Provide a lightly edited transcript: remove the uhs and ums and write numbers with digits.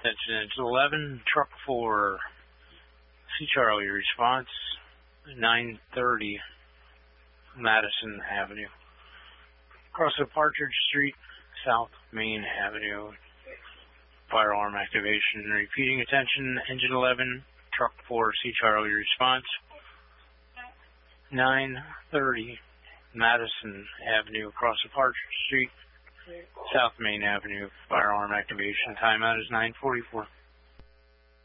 Attention, it's 11, truck 4, C. Charlie, response 9:30 Madison Avenue. Across the Partridge Street, South Main Avenue. Firearm activation. Repeating, attention, engine 11, truck 4, C. Charlie, response 9:30 Madison Avenue, across the Partridge Street, South Main Avenue. Firearm activation. Timeout is 9:44.